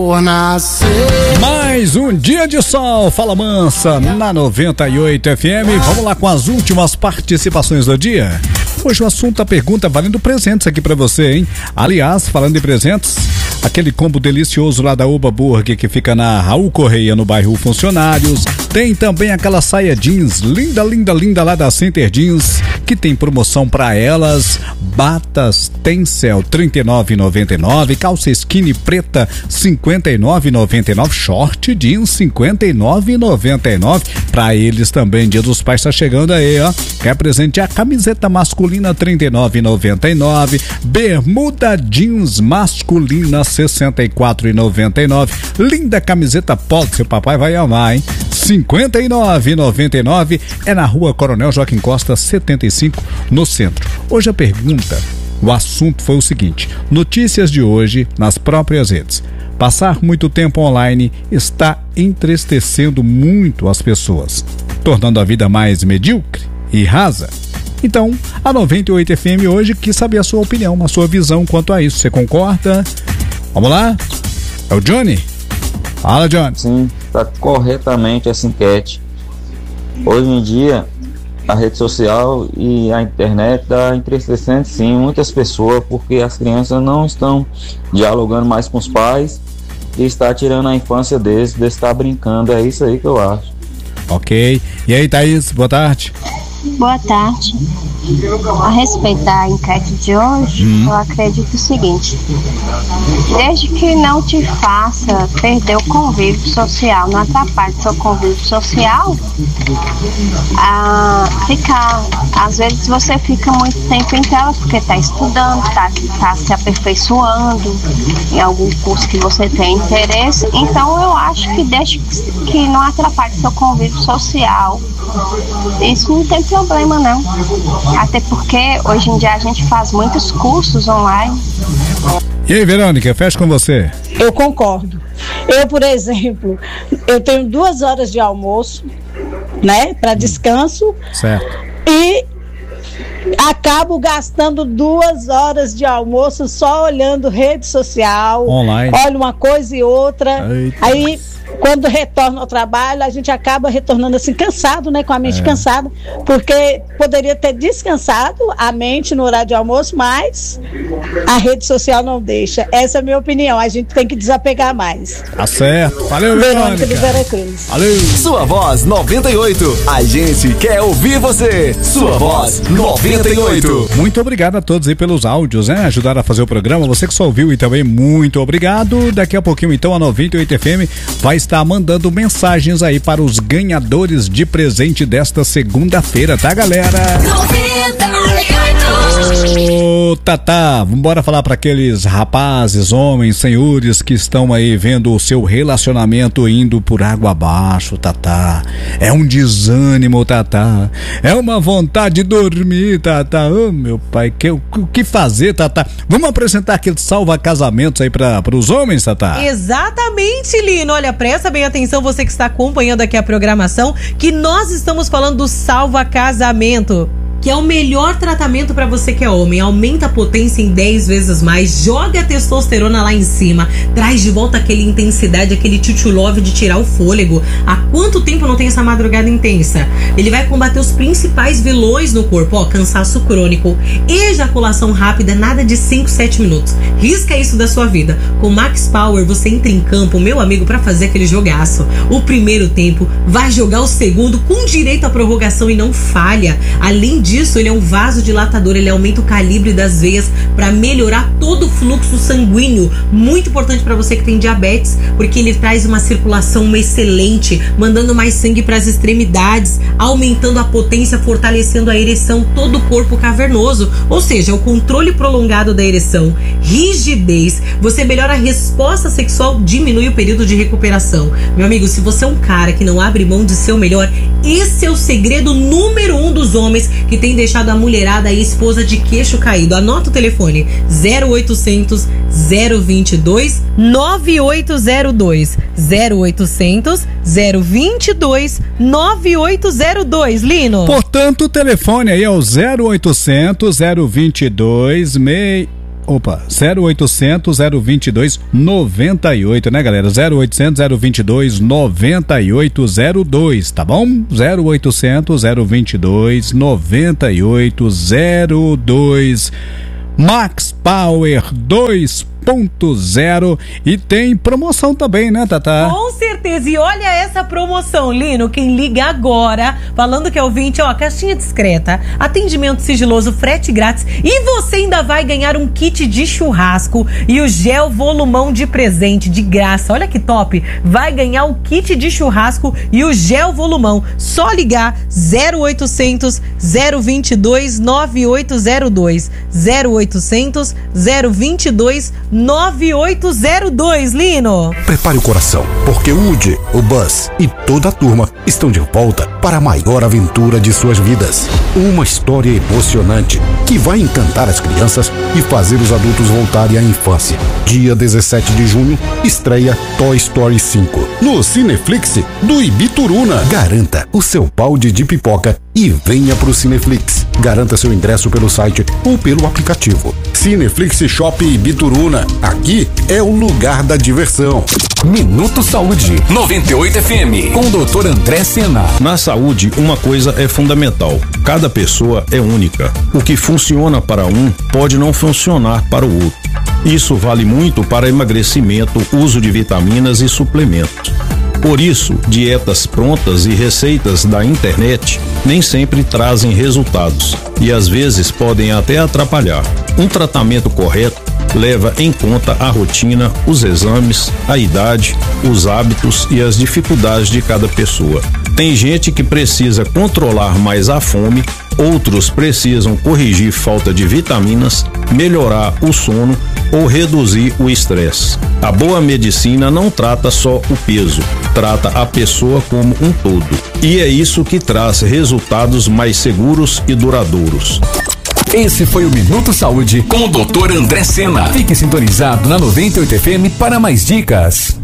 por nascer. Mais um dia de sol, Fala Mansa, na 98 FM. Vamos lá com as últimas participações do dia. Hoje o assunto, a pergunta, valendo presentes aqui pra você, hein? Aliás, falando em presentes, aquele combo delicioso lá da Uba Burger, que fica na Raul Correia, no bairro Funcionários. Tem também aquela saia jeans, linda, linda, linda, lá da Center Jeans, que tem promoção pra elas. Batas Tencel, R$ 39,99. Calça skinny preta, R$ 59,99. Short jeans, R$ 59,99. Pra eles também, Dia dos Pais tá chegando aí, ó. Quer presente a camiseta masculina, R$ 39,99. Bermuda jeans masculina, R$ 64,99. Linda camiseta polo, seu papai vai amar, hein? R$ 59,99. É na Rua Coronel Joaquim Costa, 75, no centro. Hoje a pergunta, o assunto foi o seguinte: notícias de hoje nas próprias redes. Passar muito tempo online está entristecendo muito as pessoas, tornando a vida mais medíocre e rasa. Então, a 98 FM hoje quis saber a sua opinião, a sua visão quanto a isso. Você concorda? Vamos lá? É o Johnny? Fala, Johnny. Sim, está corretamente essa enquete. Hoje em dia, a rede social e a internet está entristecendo sim muitas pessoas, porque as crianças não estão dialogando mais com os pais e está tirando a infância deles de estar brincando. É isso aí que eu acho. Ok. E aí, Thaís, boa tarde. Boa tarde. A respeito da enquete de hoje, eu acredito o seguinte: desde que não te faça perder o convívio social, não atrapalhe seu convívio social, às vezes você fica muito tempo em tela porque está estudando, está se aperfeiçoando em algum curso que você tem interesse. Então eu acho que desde que não atrapalhe seu convívio social, isso não tem problema não. Até porque hoje em dia a gente faz muitos cursos online. E aí, Verônica, fecha com você. Eu concordo. Eu, por exemplo, eu tenho 2 horas de almoço, né, para descanso. Certo. E acabo gastando 2 horas de almoço só olhando rede social, online. Olho uma coisa e outra. Eita. Aí quando retorna ao trabalho, a gente acaba retornando assim cansado, né, com a mente cansada, porque poderia ter descansado a mente no horário de almoço, mas a rede social não deixa. Essa é a minha opinião, a gente tem que desapegar mais. Tá certo. Valeu, Verônica de Veracruz. Valeu. Sua Voz 98. A gente quer ouvir você. Sua Voz 98. Muito obrigado a todos aí pelos áudios, né? Ajudaram a fazer o programa. Você que só ouviu e também muito obrigado. Daqui a pouquinho, então, a 98 FM vai estar mandando mensagens aí para os ganhadores de presente desta segunda-feira, tá, galera? 98. Ô, Tatá, vambora falar para aqueles rapazes, homens, senhores que estão aí vendo o seu relacionamento indo por água abaixo, Tatá. É um desânimo, Tatá. É uma vontade de dormir, Tatá. Ô, meu pai, o que fazer, Tatá? Vamos apresentar aqueles salva-casamentos aí para os homens, Tatá? Exatamente, Lino. Olha, presta bem atenção, você que está acompanhando aqui a programação, que nós estamos falando do salva-casamento, que é o melhor tratamento para você que é homem. Aumenta a potência em 10 vezes mais, joga a testosterona lá em cima, traz de volta aquela intensidade, aquele tchutchulove de tirar o fôlego. Há quanto tempo não tem essa madrugada intensa? Ele vai combater os principais vilões no corpo, ó, cansaço crônico, ejaculação rápida, nada de 5, 7 minutos. Risca isso da sua vida. Com Max Power você entra em campo, meu amigo, para fazer aquele jogaço. O primeiro tempo, vai jogar o segundo com direito à prorrogação e não falha. Além disso, ele é um vasodilatador, ele aumenta o calibre das veias para melhorar todo o fluxo sanguíneo. Muito importante para você que tem diabetes, porque ele traz uma circulação excelente, mandando mais sangue para as extremidades, aumentando a potência, fortalecendo a ereção, todo o corpo cavernoso, ou seja, o controle prolongado da ereção, rigidez, você melhora a resposta sexual, diminui o período de recuperação. Meu amigo, se você é um cara que não abre mão de ser o melhor, esse é o segredo número 1 dos homens que tem deixado a mulherada e a esposa de queixo caído. Anota o telefone: 0800 022 9802, 0800 022 9802, Lino. Portanto, o telefone aí é o 0800 022 0800 022 98, né, galera? 0800 022 9802, tá bom? 0800 022 9802. Max Power 2.0 e tem promoção também, né, Tatá? Com certeza, e olha essa promoção, Lino, quem liga agora, falando que é ouvinte, ó, caixinha discreta, atendimento sigiloso, frete grátis, e você ainda vai ganhar um kit de churrasco e o gel volumão de presente, de graça, olha que top, vai ganhar o kit de churrasco e o gel volumão, só ligar 0800 022 9802, 0800 022 9802, Lino. Prepare o coração, porque o Woody, o Buzz e toda a turma estão de volta para a maior aventura de suas vidas. Uma história emocionante que vai encantar as crianças e fazer os adultos voltarem à infância. Dia 17 de junho, estreia Toy Story 5 no Cineflix do Ibituruna. Garanta o seu balde de pipoca e venha pro Cineflix. Garanta seu ingresso pelo site ou pelo aplicativo. Cineflix Shop Ibituruna. Aqui é o lugar da diversão. Minuto Saúde 98 FM com o Dr. André Sena. Na saúde, uma coisa é fundamental: cada pessoa é única. O que funciona para um pode não funcionar para o outro. Isso vale muito para emagrecimento, uso de vitaminas e suplementos. Por isso, dietas prontas e receitas da internet nem sempre trazem resultados e às vezes podem até atrapalhar. Um tratamento correto leva em conta a rotina, os exames, a idade, os hábitos e as dificuldades de cada pessoa. Tem gente que precisa controlar mais a fome, outros precisam corrigir falta de vitaminas, melhorar o sono ou reduzir o estresse. A boa medicina não trata só o peso, trata a pessoa como um todo. E é isso que traz resultados mais seguros e duradouros. Esse foi o Minuto Saúde com o Dr. André Sena. Fique sintonizado na 98 FM para mais dicas.